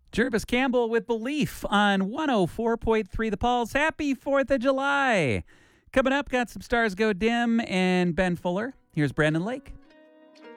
Jervis Campbell with Belief on 104.3 The Pulse. Happy 4th of July. Coming up, got some Stars Go Dim and Ben Fuller. Here's Brandon Lake.